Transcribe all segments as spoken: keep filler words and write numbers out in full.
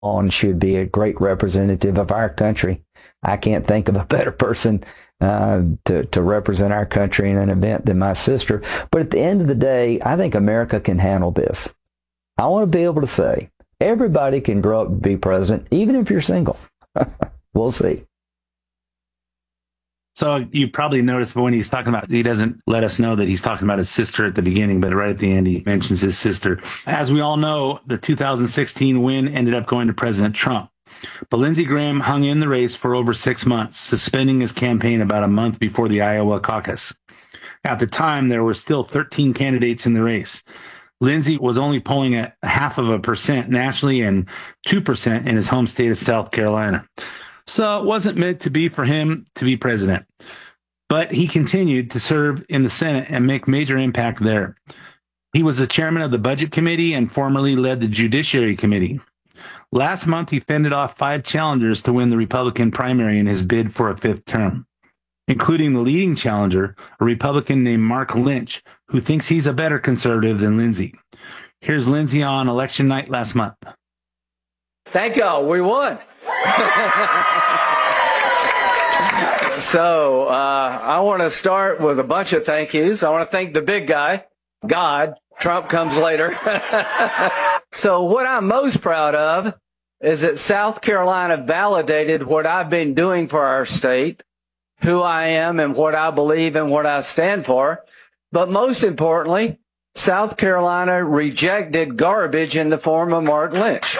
and should be a great representative of our country. I can't think of a better person uh, to, to represent our country in an event than my sister. But at the end of the day, I think America can handle this. I want to be able to say, everybody can grow up and be president, even if you're single. We'll see. So you probably noticed when he's talking about, he doesn't let us know that he's talking about his sister at the beginning, but right at the end, he mentions his sister. As we all know, the two thousand sixteen win ended up going to President Trump. But Lindsey Graham hung in the race for over six months, suspending his campaign about a month before the Iowa caucus. At the time, there were still thirteen candidates in the race. Lindsey was only polling at half of a percent nationally and two percent in his home state of South Carolina. So it wasn't meant to be for him to be president. But he continued to serve in the Senate and make major impact there. He was the chairman of the Budget Committee and formerly led the Judiciary Committee. Last month, he fended off five challengers to win the Republican primary in his bid for a fifth term, including the leading challenger, a Republican named Mark Lynch, who thinks he's a better conservative than Lindsey. Here's Lindsey on election night last month. Thank y'all. We won. So uh, I want to start with a bunch of thank yous. I want to thank the big guy, God. Trump comes later. So what I'm most proud of is that South Carolina validated what I've been doing for our state, who I am and what I believe and what I stand for. But most importantly, South Carolina rejected garbage in the form of Mark Lynch.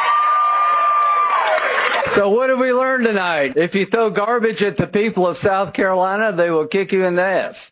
So what have we learned tonight? If you throw garbage at the people of South Carolina, they will kick you in the ass.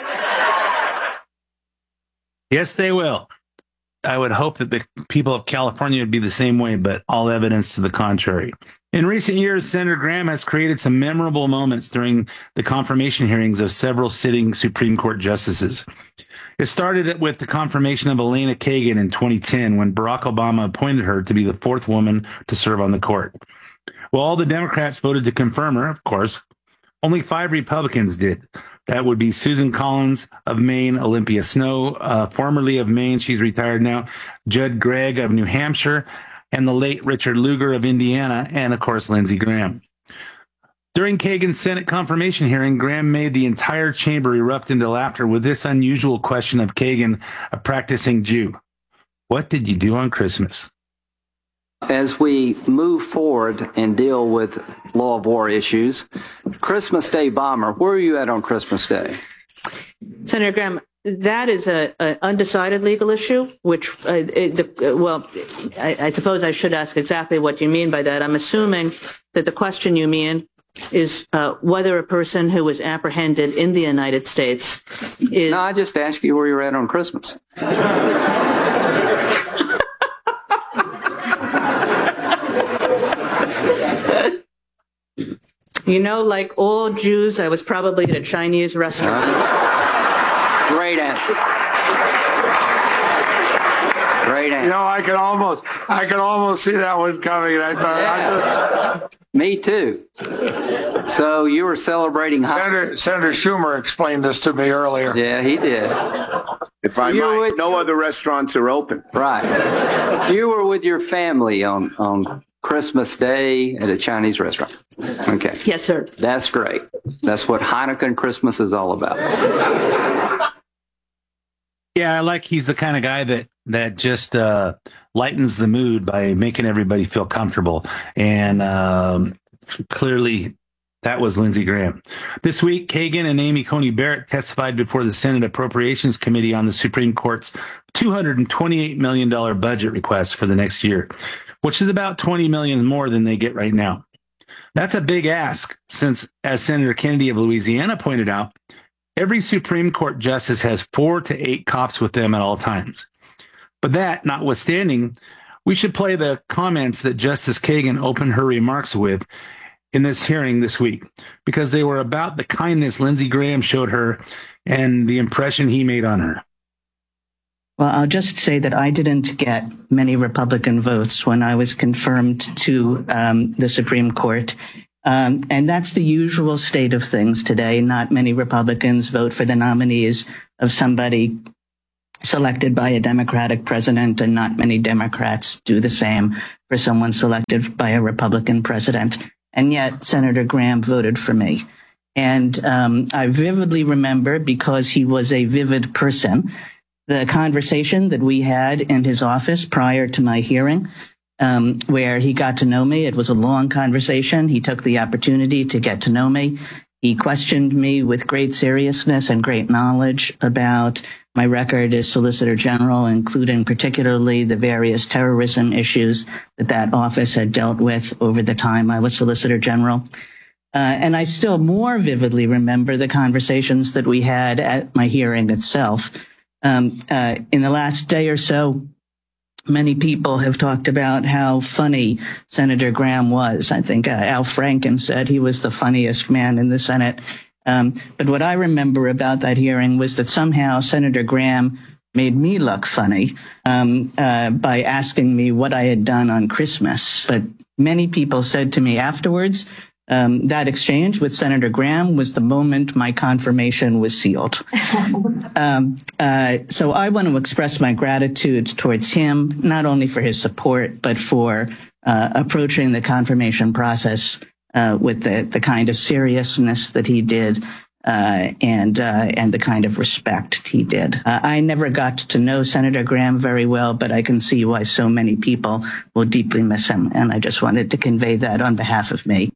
Yes, they will. I would hope that the people of California would be the same way, but all evidence to the contrary. In recent years, Senator Graham has created some memorable moments during the confirmation hearings of several sitting Supreme Court justices. It started with the confirmation of Elena Kagan in twenty ten, when Barack Obama appointed her to be the fourth woman to serve on the court. Well, all the Democrats voted to confirm her, of course. Only five Republicans did. That would be Susan Collins of Maine, Olympia Snowe, uh, formerly of Maine, she's retired now, Judd Gregg of New Hampshire, and the late Richard Lugar of Indiana, and of course, Lindsey Graham. During Kagan's Senate confirmation hearing, Graham made the entire chamber erupt into laughter with this unusual question of Kagan, a practicing Jew. What did you do on Christmas? As we move forward and deal with law of war issues, Christmas Day bomber, where are you at on Christmas Day? Senator Graham, that is a, a undecided legal issue, which, uh, it, the, uh, well, I, I suppose I should ask exactly what you mean by that. I'm assuming that the question you mean is uh, whether a person who was apprehended in the United States is... No, I just asked you where you're at on Christmas. You know, like all Jews, I was probably at a Chinese restaurant. Uh, great answer. Great answer. You know, I could almost, I could almost see that one coming. I thought, yeah. I just... Me too. So you were celebrating... Senator, Senator Schumer explained this to me earlier. Yeah, he did. If I might, with... no other restaurants are open. Right. You were with your family on, on Christmas Day at a Chinese restaurant. Okay. Yes, sir. That's great. That's what Hanukkah and Christmas is all about. Yeah, I like he's the kind of guy that that just uh, lightens the mood by making everybody feel comfortable. And um, clearly that was Lindsey Graham. This week, Kagan and Amy Coney Barrett testified before the Senate Appropriations Committee on the Supreme Court's two hundred twenty-eight million dollars budget request for the next year, which is about twenty million dollars more than they get right now. That's a big ask, since, as Senator Kennedy of Louisiana pointed out, every Supreme Court justice has four to eight cops with them at all times. But that notwithstanding, we should play the comments that Justice Kagan opened her remarks with in this hearing this week, because they were about the kindness Lindsey Graham showed her and the impression he made on her. Well, I'll just say that I didn't get many Republican votes when I was confirmed to um, the Supreme Court. Um, and that's the usual state of things today. Not many Republicans vote for the nominees of somebody selected by a Democratic president, and not many Democrats do the same for someone selected by a Republican president. And yet Senator Graham voted for me. And um, I vividly remember, because he was a vivid person, the conversation that we had in his office prior to my hearing, um, where he got to know me. It was a long conversation. He took the opportunity to get to know me. He questioned me with great seriousness and great knowledge about my record as Solicitor General, including particularly the various terrorism issues that that office had dealt with over the time I was Solicitor General. Uh, and I still more vividly remember the conversations that we had at my hearing itself. Um, uh, in the last day or so, many people have talked about how funny Senator Graham was. I think uh, Al Franken said he was the funniest man in the Senate. Um, but what I remember about that hearing was that somehow Senator Graham made me look funny um, uh, by asking me what I had done on Christmas. But many people said to me afterwards, um, that exchange with Senator Graham was the moment my confirmation was sealed. um, uh, so I want to express my gratitude towards him, not only for his support, but for uh, approaching the confirmation process Uh, with the, the kind of seriousness that he did, uh, and uh, and the kind of respect he did. Uh, I never got to know Senator Graham very well, but I can see why so many people will deeply miss him, and I just wanted to convey that on behalf of me.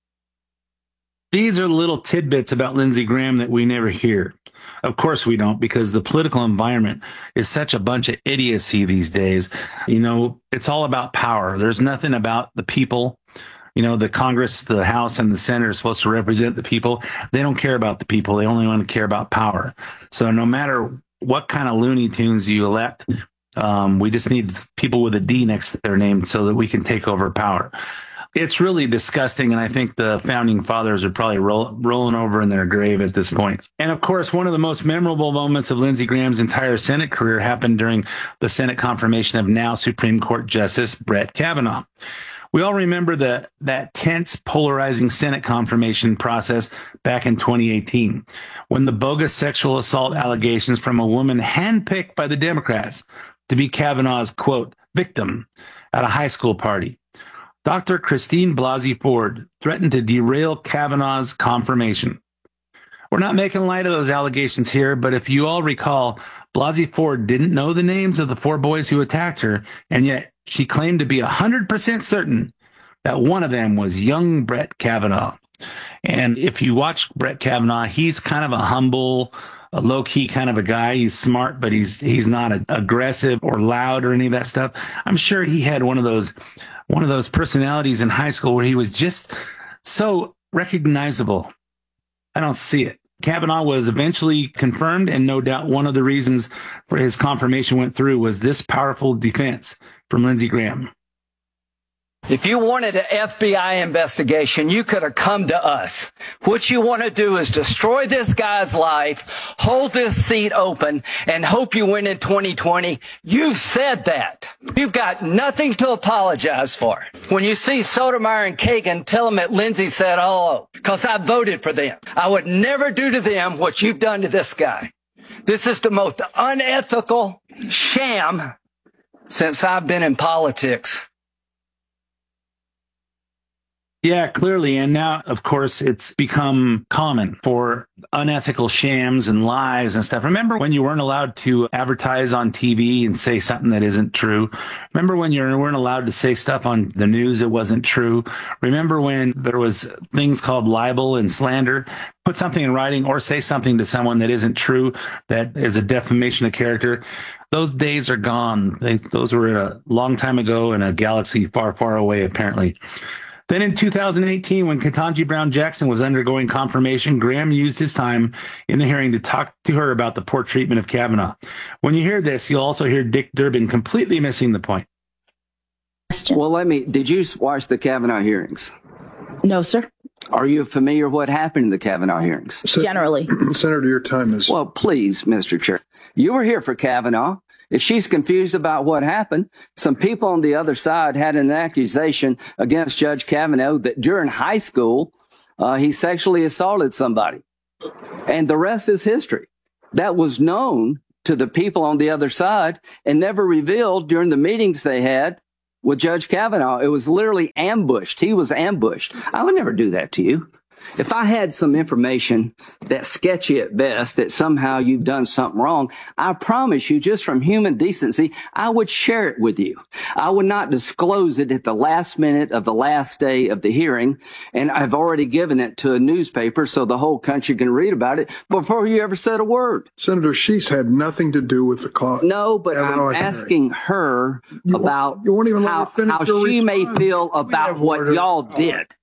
These are little tidbits about Lindsey Graham that we never hear. Of course we don't, because the political environment is such a bunch of idiocy these days. You know, it's all about power. There's nothing about the people. You know, the Congress, the House, and the Senate are supposed to represent the people. They don't care about the people. They only want to care about power. So no matter what kind of Looney Tunes you elect, um, we just need people with a D next to their name so that we can take over power. It's really disgusting, and I think the founding fathers are probably roll, rolling over in their grave at this point. And of course, one of the most memorable moments of Lindsey Graham's entire Senate career happened during the Senate confirmation of now Supreme Court Justice Brett Kavanaugh. We all remember the, that tense, polarizing Senate confirmation process back in twenty eighteen, when the bogus sexual assault allegations from a woman handpicked by the Democrats to be Kavanaugh's, quote, victim at a high school party. Doctor Christine Blasey Ford threatened to derail Kavanaugh's confirmation. We're not making light of those allegations here, but if you all recall, Blasey Ford didn't know the names of the four boys who attacked her, and yet she claimed to be one hundred percent certain that one of them was young Brett Kavanaugh. And if you watch Brett Kavanaugh, he's kind of a humble, a low-key kind of a guy. He's smart, but he's he's not a, aggressive or loud or any of that stuff. I'm sure he had one of those one of those personalities in high school where he was just so recognizable. I don't see it. Kavanaugh was eventually confirmed, and no doubt one of the reasons for his confirmation went through was this powerful defense from Lindsey Graham. If you wanted an F B I investigation, you could have come to us. What you want to do is destroy this guy's life, hold this seat open, and hope you win in twenty twenty. You've said that. You've got nothing to apologize for. When you see Sotomayor and Kagan, tell them that Lindsey said hello, because I voted for them. I would never do to them what you've done to this guy. This is the most unethical sham since I've been in politics. Yeah, clearly. And now, of course, it's become common for unethical shams and lies and stuff. Remember when you weren't allowed to advertise on T V and say something that isn't true? Remember when you weren't allowed to say stuff on the news that wasn't true? Remember when there was things called libel and slander? Put something in writing or say something to someone that isn't true, that is a defamation of character. Those days are gone. They, those were a long time ago in a galaxy far, far away, apparently. Then in two thousand eighteen, when Ketanji Brown Jackson was undergoing confirmation, Graham used his time in the hearing to talk to her about the poor treatment of Kavanaugh. When you hear this, you'll also hear Dick Durbin completely missing the point. Well, let me, did you watch the Kavanaugh hearings? No, sir. Are you familiar what happened in the Kavanaugh hearings? Generally. Senator, your time is... Well, please, Mister Chair. You were here for Kavanaugh. If she's confused about what happened, some people on the other side had an accusation against Judge Kavanaugh that during high school, uh, he sexually assaulted somebody. And the rest is history. That was known to the people on the other side and never revealed during the meetings they had with Judge Kavanaugh. It was literally ambushed. He was ambushed. I would never do that to you. If I had some information that's sketchy at best, that somehow you've done something wrong, I promise you, just from human decency, I would share it with you. I would not disclose it at the last minute of the last day of the hearing. And I've already given it to a newspaper so the whole country can read about it before you ever said a word. Senator Sheets had nothing to do with the cause. No, but I'm asking her you about won't, you won't even how, let how she response. may feel about what y'all did.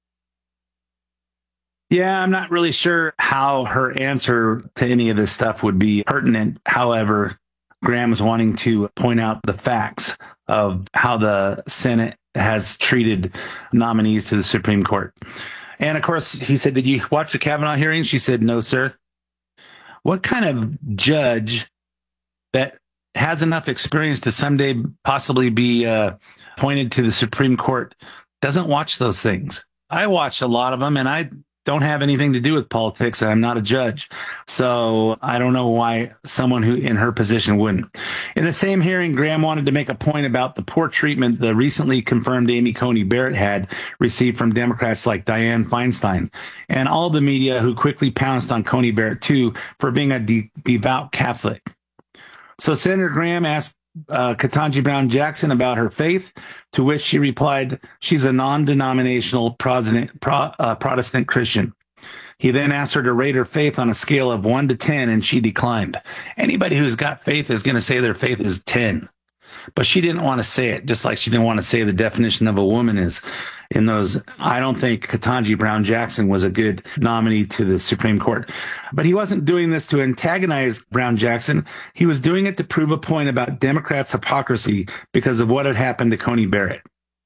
Yeah, I'm not really sure how her answer to any of this stuff would be pertinent. However, Graham is wanting to point out the facts of how the Senate has treated nominees to the Supreme Court. And of course, he said, did you watch the Kavanaugh hearing? She said, no, sir. What kind of judge that has enough experience to someday possibly be uh, appointed to the Supreme Court doesn't watch those things? I watched a lot of them, and I don't have anything to do with politics. I'm not a judge. So I don't know why someone who in her position wouldn't. In the same hearing, Graham wanted to make a point about the poor treatment the recently confirmed Amy Coney Barrett had received from Democrats like Dianne Feinstein and all the media who quickly pounced on Coney Barrett too for being a de- devout Catholic. So Senator Graham asked Uh, Ketanji Brown Jackson about her faith, to which she replied, she's a non-denominational Protestant, Pro, uh, Protestant Christian. He then asked her to rate her faith on a scale of one to ten, and she declined. Anybody who's got faith is going to say their faith is ten. But she didn't want to say it, just like she didn't want to say the definition of a woman is. In those, I don't think Ketanji Brown Jackson was a good nominee to the Supreme Court. But he wasn't doing this to antagonize Brown Jackson. He was doing it to prove a point about Democrats' hypocrisy because of what had happened to Coney Barrett.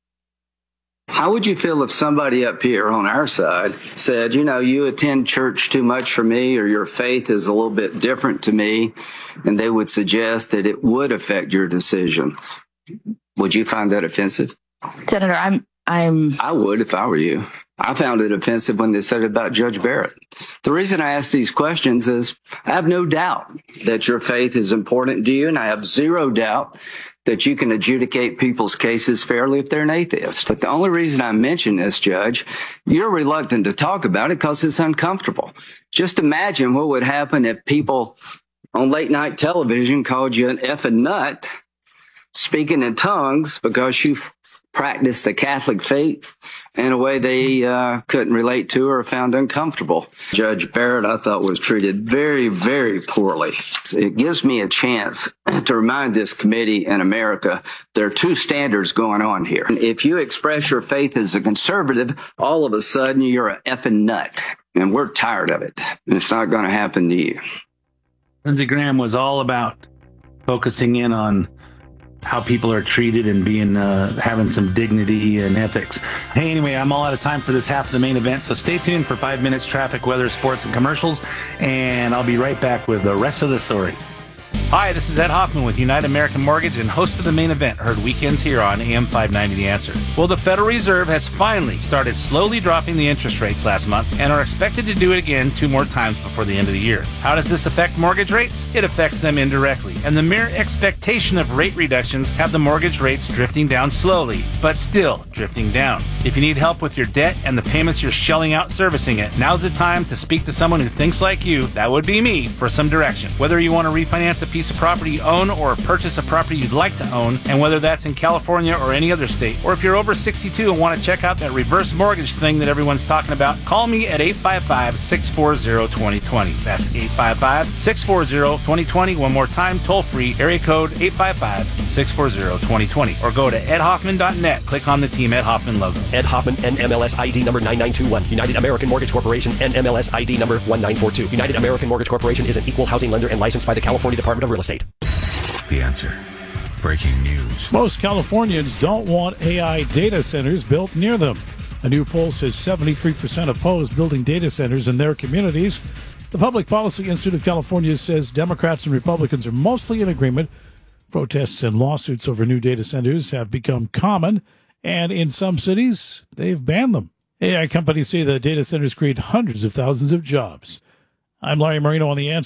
How would you feel if somebody up here on our side said, you know, you attend church too much for me, or your faith is a little bit different to me, and they would suggest that it would affect your decision? Would you find that offensive? Senator, I'm, I'm, I would if I were you. I found it offensive when they said it about Judge Barrett. The reason I ask these questions is I have no doubt that your faith is important to you, and I have zero doubt that you can adjudicate people's cases fairly if they're an atheist. But the only reason I mention this, Judge, you're reluctant to talk about it because it's uncomfortable. Just imagine what would happen if people on late night television called you an effing nut, speaking in tongues because you practiced the Catholic faith in a way they uh, couldn't relate to or found uncomfortable. Judge Barrett, I thought, was treated very, very poorly. It gives me a chance to remind this committee and America there are two standards going on here. If you express your faith as a conservative, all of a sudden you're an effing nut, and we're tired of it. And it's not going to happen to you. Lindsey Graham was all about focusing in on how people are treated and being uh, having some dignity and ethics. Hey, anyway, I'm all out of time for this half of the main event, so stay tuned for five minutes traffic, weather, sports, and commercials, and I'll be right back with the rest of the story. Hi, this is Ed Hoffman with United American Mortgage and host of the main event, heard weekends here on A M five ninety The Answer. Well, the Federal Reserve has finally started slowly dropping the interest rates last month and are expected to do it again two more times before the end of the year. How does this affect mortgage rates? It affects them indirectly, and the mere expectation of rate reductions have the mortgage rates drifting down slowly, but still drifting down. If you need help with your debt and the payments you're shelling out servicing it, now's the time to speak to someone who thinks like you, that would be me, for some direction. Whether you want to refinance a piece of property you own or purchase a property you'd like to own, and whether that's in California or any other state, or if you're over sixty-two and want to check out that reverse mortgage thing that everyone's talking about, call me at eight five five, six four zero, two zero two zero. That's eight five five, six four zero, two zero two zero. One more time, toll free, area code eight five five, six four zero, two zero two zero. Or go to ed hoffman dot net, click on the Team Ed Hoffman logo. Ed Hoffman, N M L S I D number nine nine two one. United American Mortgage Corporation, N M L S I D number one nine four two. United American Mortgage Corporation is an equal housing lender and licensed by the California Department of Real Estate. The Answer. Breaking news. Most Californians don't want A I data centers built near them. A new poll says seventy-three percent oppose building data centers in their communities. The Public Policy Institute of California says Democrats and Republicans are mostly in agreement. Protests and lawsuits over new data centers have become common, and in some cities, they've banned them. A I companies say the data centers create hundreds of thousands of jobs. I'm Larry Marino on The Answer.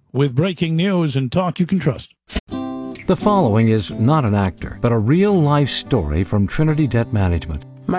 with breaking news and talk you can trust. The following is not an actor, but a real-life story from Trinity Debt Management.